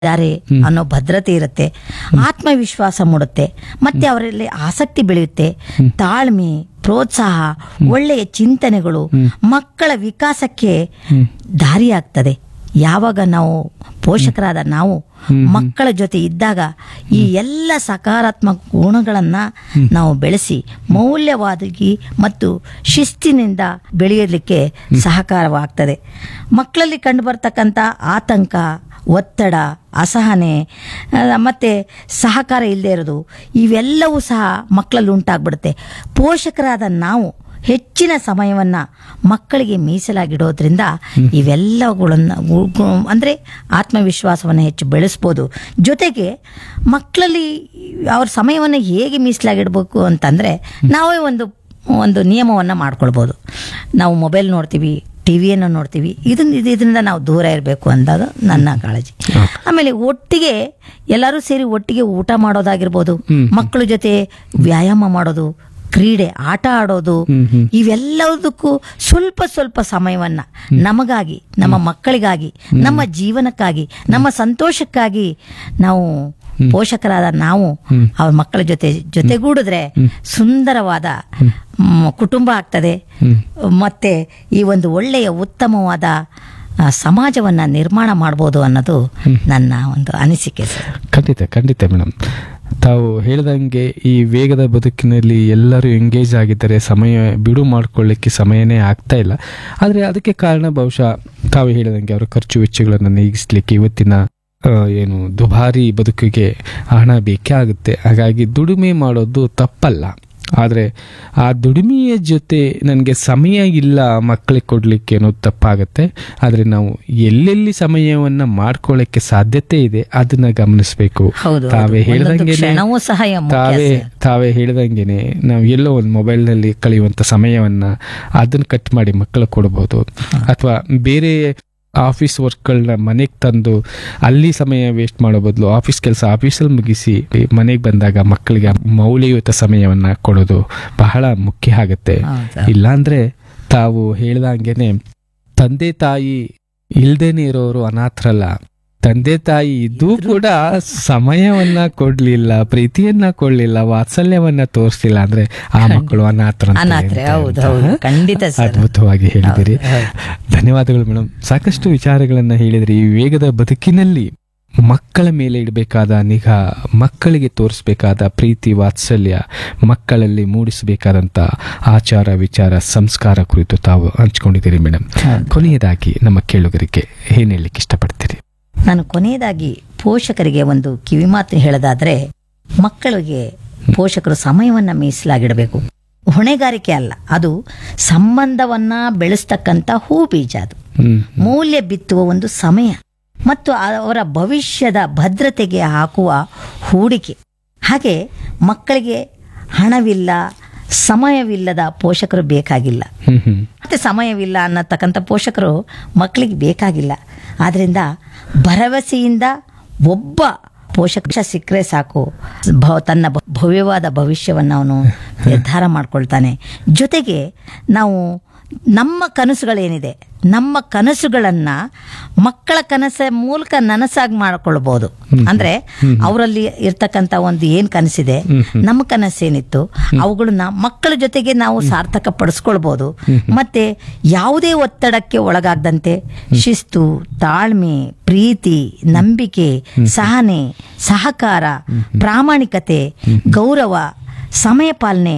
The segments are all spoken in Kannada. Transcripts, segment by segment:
ಇದ್ದಾರೆ ಅನ್ನೋ ಭದ್ರತೆ ಇರುತ್ತೆ, ಆತ್ಮವಿಶ್ವಾಸ ಮೂಡುತ್ತೆ, ಮತ್ತೆ ಅವರಲ್ಲಿ ಆಸಕ್ತಿ ಬೆಳೆಯುತ್ತೆ, ತಾಳ್ಮೆ, ಪ್ರೋತ್ಸಾಹ, ಒಳ್ಳೆಯ ಚಿಂತನೆಗಳು ಮಕ್ಕಳ ವಿಕಾಸಕ್ಕೆ ದಾರಿಯಾಗ್ತದೆ. ಯಾವಾಗ ನಾವು ಪೋಷಕರಾದ ನಾವು ಮಕ್ಕಳ ಜೊತೆ ಇದ್ದಾಗ ಈ ಎಲ್ಲ ಸಕಾರಾತ್ಮಕ ಗುಣಗಳನ್ನ ನಾವು ಬೆಳೆಸಿ ಮೌಲ್ಯವಾದಿ ಮತ್ತು ಶಿಸ್ತಿನಿಂದ ಬೆಳೆಯಲಿಕ್ಕೆ ಸಹಕಾರವಾಗ್ತದೆ. ಮಕ್ಕಳಲ್ಲಿ ಕಂಡುಬರ್ತಕ್ಕಂಥ ಆತಂಕ, ಒತ್ತಡ, ಅಸಹನೆ ಮತ್ತೆ ಸಹಕಾರ ಇಲ್ಲದೆ ಇರೋದು ಇವೆಲ್ಲವೂ ಸಹ ಮಕ್ಕಳಲ್ಲಿ ಉಂಟಾಗ್ಬಿಡುತ್ತೆ. ಪೋಷಕರಾದ ನಾವು ಹೆಚ್ಚಿನ ಸಮಯವನ್ನ ಮಕ್ಕಳಿಗೆ ಮೀಸಲಾಗಿಡೋದ್ರಿಂದ ಇವೆಲ್ಲಗಳನ್ನು ಅಂದರೆ ಆತ್ಮವಿಶ್ವಾಸವನ್ನು ಹೆಚ್ಚು ಬೆಳೆಸ್ಬೋದು. ಜೊತೆಗೆ ಮಕ್ಕಳಲ್ಲಿ ಅವ್ರ ಸಮಯವನ್ನು ಹೇಗೆ ಮೀಸಲಾಗಿಡಬೇಕು ಅಂತಂದರೆ ನಾವೇ ಒಂದು ನಿಯಮವನ್ನು ಮಾಡ್ಕೊಳ್ಬೋದು. ನಾವು ಮೊಬೈಲ್ ನೋಡ್ತೀವಿ, ಟಿವಿಯನ್ನು ನೋಡ್ತೀವಿ, ಇದರಿಂದ ನಾವು ದೂರ ಇರಬೇಕು ಅನ್ನೋದು ನನ್ನ ಕಾಳಜಿ. ಆಮೇಲೆ ಒಟ್ಟಿಗೆ ಎಲ್ಲರೂ ಸೇರಿ ಒಟ್ಟಿಗೆ ಊಟ ಮಾಡೋದಾಗಿರ್ಬೋದು, ಮಕ್ಕಳ ಜೊತೆ ವ್ಯಾಯಾಮ ಮಾಡೋದು, ಕ್ರೀಡೆ, ಆಟ ಆಡೋದು, ಇವೆಲ್ಲದಕ್ಕೂ ಸ್ವಲ್ಪ ಸ್ವಲ್ಪ ಸಮಯವನ್ನ ನಮಗಾಗಿ, ನಮ್ಮ ಮಕ್ಕಳಿಗಾಗಿ, ನಮ್ಮ ಜೀವನಕ್ಕಾಗಿ, ನಮ್ಮ ಸಂತೋಷಕ್ಕಾಗಿ ನಾವು ಪೋಷಕರಾದ ನಾವು ಅವ್ರ ಮಕ್ಕಳ ಜೊತೆಗೂಡಿದ್ರೆ ಸುಂದರವಾದ ಕುಟುಂಬ ಆಗ್ತದೆ. ಮತ್ತೆ ಈ ಒಂದು ಒಳ್ಳೆಯ ಉತ್ತಮವಾದ ಸಮಾಜವನ್ನ ನಿರ್ಮಾಣ ಮಾಡ್ಬೋದು ಅನ್ನೋದು ನನ್ನ ಒಂದು ಅನಿಸಿಕೆ ಸರ್. ಖಂಡಿತ ಮೇಡಮ್, ತಾವು ಹೇಳಿದಂಗೆ ಈ ವೇಗದ ಬದುಕಿನಲ್ಲಿ ಎಲ್ಲರೂ ಎಂಗೇಜ್ ಆಗಿದ್ದಾರೆ, ಸಮಯ ಬಿಡು ಮಾಡ್ಕೊಳ್ಳಿಕ್ಕೆ ಸಮಯನೇ ಆಗ್ತಾ ಇಲ್ಲ. ಆದರೆ ಅದಕ್ಕೆ ಕಾರಣ ಬಹುಶಃ ತಾವು ಹೇಳಿದಂಗೆ ಅವರ ಖರ್ಚು ವೆಚ್ಚಗಳನ್ನು ನೀಗಿಸ್ಲಿಕ್ಕೆ ಇವತ್ತಿನ ಏನು ದುಬಾರಿ ಬದುಕಿಗೆ ಹಣ ಬೇಕೇ ಆಗುತ್ತೆ. ಹಾಗಾಗಿ ದುಡಿಮೆ ಮಾಡೋದು ತಪ್ಪಲ್ಲ, ಆದರೆ ಆ ದುಡಿಮೆಯ ಜೊತೆ ನನಗೆ ಸಮಯ ಇಲ್ಲ ಮಕ್ಕಳಿಗೆ ಕೊಡಲಿಕ್ಕೆ ಅನ್ನೋದು ತಪ್ಪಾಗುತ್ತೆ. ಆದರೆ ನಾವು ಎಲ್ಲೆಲ್ಲಿ ಸಮಯವನ್ನು ಮಾಡ್ಕೊಳ್ಳೋಕ್ಕೆ ಸಾಧ್ಯತೆ ಇದೆ ಅದನ್ನ ಗಮನಿಸಬೇಕು. ತಾವೇ ಹೇಳ್ದಂಗೆನೆ ನಾವು ಎಲ್ಲೋ ಒಂದು ಮೊಬೈಲ್ನಲ್ಲಿ ಕಳೆಯುವಂಥ ಸಮಯವನ್ನ ಅದನ್ನ ಕಟ್ ಮಾಡಿ ಮಕ್ಕಳಿಗೆ ಕೊಡ್ಬೋದು, ಅಥವಾ ಬೇರೆ ಆಫೀಸ್ ವರ್ಕ್ಗಳನ್ನ ಮನೆಗೆ ತಂದು ಅಲ್ಲಿ ಸಮಯ ವೇಸ್ಟ್ ಮಾಡೋ ಬದಲು ಆಫೀಸ್ ಕೆಲಸ ಆಫೀಸಲ್ಲಿ ಮುಗಿಸಿ ಮನೆಗೆ ಬಂದಾಗ ಮಕ್ಕಳಿಗೆ ಮೌಲ್ಯಯುತ ಸಮಯವನ್ನ ಕೊಡೋದು ಬಹಳ ಮುಖ್ಯ ಆಗುತ್ತೆ. ಇಲ್ಲಾಂದ್ರೆ ತಾವು ಹೇಳ್ದಂಗೆನೆ ತಂದೆ ತಾಯಿ ಇಲ್ದೇನೆ ಇರೋರು ಅನಾಥರಲ್ಲ, ತಂದೆ ತಾಯಿ ಇದ್ದೂ ಕೂಡ ಸಮಯವನ್ನ ಕೊಡ್ಲಿಲ್ಲ, ಪ್ರೀತಿಯನ್ನ ಕೊಡ್ಲಿಲ್ಲ, ವಾತ್ಸಲ್ಯವನ್ನ ತೋರಿಸ್ಲಿಲ್ಲ ಅಂದ್ರೆ ಆ ಮಕ್ಕಳು ಅನಾಥರು. ಅದ್ಭುತವಾಗಿ ಹೇಳಿದಿರಿ, ಧನ್ಯವಾದಗಳು ಮೇಡಮ್. ಸಾಕಷ್ಟು ವಿಚಾರಗಳನ್ನ ಹೇಳಿದ್ರಿ. ಈ ವೇಗದ ಬದುಕಿನಲ್ಲಿ ಮಕ್ಕಳ ಮೇಲೆ ಇಡಬೇಕಾದ ನಿಗಾ, ಮಕ್ಕಳಿಗೆ ತೋರಿಸಬೇಕಾದ ಪ್ರೀತಿ ವಾತ್ಸಲ್ಯ, ಮಕ್ಕಳಲ್ಲಿ ಮೂಡಿಸಬೇಕಾದಂತ ಆಚಾರ ವಿಚಾರ ಸಂಸ್ಕಾರ ಕುರಿತು ತಾವು ಹಂಚ್ಕೊಂಡಿದ್ದೀರಿ ಮೇಡಮ್. ಕೊನೆಯದಾಗಿ ನಮ್ಮ ಕೇಳುಗರಿಗೆ ಏನ್ ಹೇಳಲಿಕ್ಕೆ ಇಷ್ಟಪಡ್ತೀರಿ? ನಾನು ಕೊನೆಯದಾಗಿ ಪೋಷಕರಿಗೆ ಒಂದು ಕಿವಿಮಾತು ಹೇಳೋದಾದ್ರೆ, ಮಕ್ಕಳಿಗೆ ಪೋಷಕರು ಸಮಯವನ್ನ ಮೀಸಲಾಗಿಡಬೇಕು. ಹೊಣೆಗಾರಿಕೆ ಅಲ್ಲ, ಅದು ಸಂಬಂಧವನ್ನ ಬೆಳೆಸ್ತಕ್ಕಂಥ ಹೂ ಬೀಜ, ಅದು ಮೌಲ್ಯ ಬಿತ್ತುವ ಒಂದು ಸಮಯ ಮತ್ತು ಅವರ ಭವಿಷ್ಯದ ಭದ್ರತೆಗೆ ಹಾಕುವ ಹೂಡಿಕೆ. ಹಾಗೆ ಮಕ್ಕಳಿಗೆ ಹಣವಿಲ್ಲ, ಸಮಯವಿಲ್ಲದ ಪೋಷಕರು ಬೇಕಾಗಿಲ್ಲ, ಮತ್ತೆ ಸಮಯವಿಲ್ಲ ಅನ್ನತಕ್ಕಂಥ ಪೋಷಕರು ಮಕ್ಕಳಿಗೆ ಬೇಕಾಗಿಲ್ಲ. ಆದ್ರಿಂದ ಭರವಸೆಯಿಂದ ಒಬ್ಬ ಪೋಷಕ ಸಿಕ್ಕರೆ ಸಾಕು, ತನ್ನ ಭವ್ಯವಾದ ಭವಿಷ್ಯವನ್ನು ಅವನು ನಿರ್ಧಾರ ಮಾಡ್ಕೊಳ್ತಾನೆ. ಜೊತೆಗೆ ನಾವು ನಮ್ಮ ಕನಸುಗಳೇನಿದೆ, ನಮ್ಮ ಕನಸುಗಳನ್ನ ಮಕ್ಕಳ ಕನಸ ಮೂಲಕ ನನಸಾಗಿ ಮಾಡಿಕೊಳ್ಬಹುದು. ಅಂದ್ರೆ ಅವರಲ್ಲಿ ಇರ್ತಕ್ಕಂಥ ಒಂದು ಏನ್ ಕನಸಿದೆ, ನಮ್ಮ ಕನಸೇನಿತ್ತು, ಅವುಗಳನ್ನ ಮಕ್ಕಳ ಜೊತೆಗೆ ನಾವು ಸಾರ್ಥಕ ಪಡಿಸ್ಕೊಳ್ಬಹುದು. ಮತ್ತೆ ಯಾವುದೇ ಒತ್ತಡಕ್ಕೆ ಒಳಗಾಗದಂತೆ ಶಿಸ್ತು, ತಾಳ್ಮೆ, ಪ್ರೀತಿ, ನಂಬಿಕೆ, ಸಹನೆ, ಸಹಕಾರ, ಪ್ರಾಮಾಣಿಕತೆ, ಗೌರವ, ಸಮಯ ಪಾಲನೆ,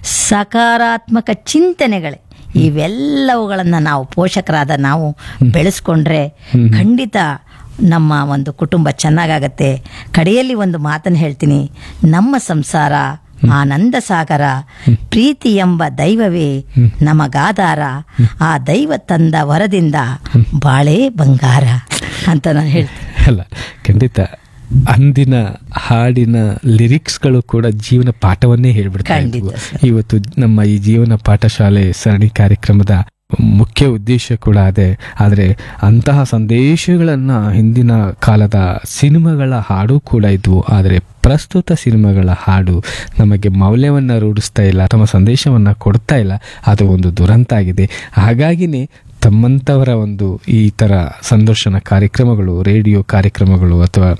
ಸಕಾರಾತ್ಮಕ ಚಿಂತನೆಗಳೇ ಇವೆಲ್ಲವುಗಳನ್ನ ನಾವು ಪೋಷಕರಾದ ನಾವು ಬೆಳೆಸ್ಕೊಂಡ್ರೆ ಖಂಡಿತ ನಮ್ಮ ಒಂದು ಕುಟುಂಬ ಚೆನ್ನಾಗಾಗತ್ತೆ. ಕಡೆಯಲ್ಲಿ ಒಂದು ಮಾತನ್ನು ಹೇಳ್ತೀನಿ, ನಮ್ಮ ಸಂಸಾರ ಆನಂದ ಸಾಗರ, ಪ್ರೀತಿ ಎಂಬ ದೈವವೇ ನಮಗಾಧಾರ, ಆ ದೈವ ತಂದ ವರದಿಂದ ಬಾಳೆ ಬಂಗಾರ ಅಂತ ನಾನು ಹೇಳ್ತೀನಿ. ಅಲ್ಲ, ಖಂಡಿತ ಅಂದಿನ ಹಾಡಿನ ಲಿರಿಕ್ಸ್ಗಳು ಕೂಡ ಜೀವನ ಪಾಠವನ್ನೇ ಹೇಳ್ಬಿಡ್ತಾರೆ. ಇವತ್ತು ನಮ್ಮ ಈ ಜೀವನ ಪಾಠಶಾಲೆ ಸರಣಿ ಕಾರ್ಯಕ್ರಮದ ಮುಖ್ಯ ಉದ್ದೇಶ ಕೂಡ ಅದೇ. ಆದರೆ ಅಂತಹ ಸಂದೇಶಗಳನ್ನ ಹಿಂದಿನ ಕಾಲದ ಸಿನಿಮಾಗಳ ಹಾಡು ಕೂಡ ಇದ್ವು. ಆದರೆ ಪ್ರಸ್ತುತ ಸಿನಿಮಾಗಳ ಹಾಡು ನಮಗೆ ಮೌಲ್ಯವನ್ನ ರೂಢಿಸ್ತಾ ಇಲ್ಲ, ತಮ್ಮ ಸಂದೇಶವನ್ನ ಕೊಡ್ತಾ ಇಲ್ಲ. ಅದು ಒಂದು ದುರಂತ ಆಗಿದೆ. ಹಾಗಾಗಿನೇ ತಮ್ಮಂಥವರ ಒಂದು ಈ ಥರ ಸಂದರ್ಶನ ಕಾರ್ಯಕ್ರಮಗಳು, ರೇಡಿಯೋ ಕಾರ್ಯಕ್ರಮಗಳು ಅಥವಾ